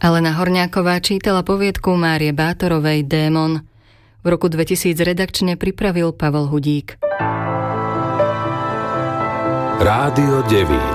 Alena Horňáková čítala poviedku Márie Bátorovej Démon. V roku 2000 redakčne pripravil Pavol Hudík. Rádio Devín.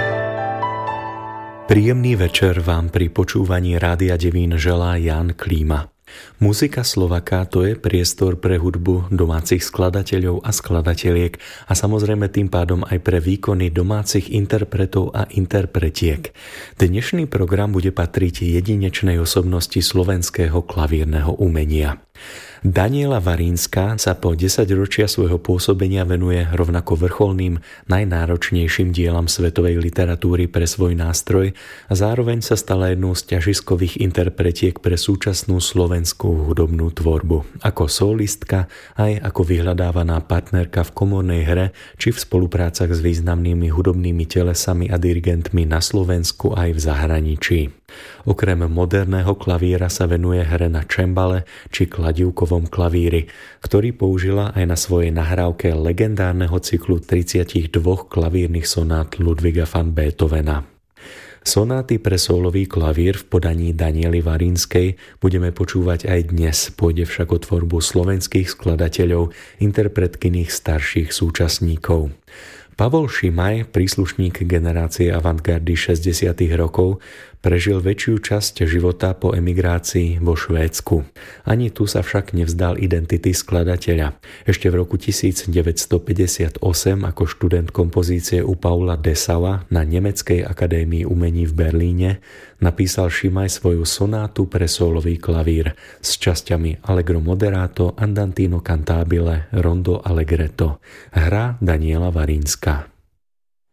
Príjemný večer vám pri počúvaní Rádia Devín želá Jan Klíma. Muzika Slovaka, to je priestor pre hudbu domácich skladateľov a skladateliek a samozrejme tým pádom aj pre výkony domácich interpretov a interpretiek. Dnešný program bude patriť jedinečnej osobnosti slovenského klavírneho umenia. Daniela Varínska sa po 10 ročia svojho pôsobenia venuje rovnako vrcholným, najnáročnejším dielam svetovej literatúry pre svoj nástroj a zároveň sa stala jednou z ťažiskových interpretiek pre súčasnú slovenskú hudobnú tvorbu. Ako solistka, aj ako vyhľadávaná partnerka v komornej hre či v spoluprácach s významnými hudobnými telesami a dirigentmi na Slovensku aj v zahraničí. Okrem moderného klavíra sa venuje hre na čembale či kladívkovom klavíri, ktorý použila aj na svojej nahrávke legendárneho cyklu 32 klavírnych sonát Ludwiga van Beethovena. Sonáty pre sólový klavír v podaní Daniely Varínskej budeme počúvať aj dnes, pôjde však o tvorbu slovenských skladateľov, interpretkyných starších súčasníkov. Pavol Šimaj, príslušník generácie avantgardy 60. rokov, prežil väčšiu časť života po emigrácii vo Švédsku. Ani tu sa však nevzdal identity skladateľa. Ešte v roku 1958 ako študent kompozície u Paula Dessaua na Nemeckej akadémii umení v Berlíne napísal Šimaj svoju sonátu pre sólový klavír s časťami Allegro moderato, Andantino cantabile, Rondo allegretto. Hra Daniela Varínska.